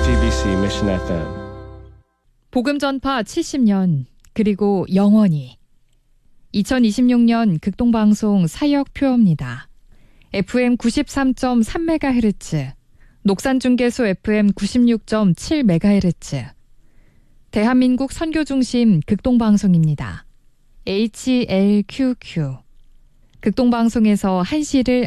JTBC Mission FM. 복음 전파 70년 그리고 영원히 2026년 극동방송 사역 표어입니다. FM 93.3MHz, 녹산중계소 FM 96.7MHz, 대한민국 선교중심 극동방송입니다. HLQQ. 극동방송에서 한시를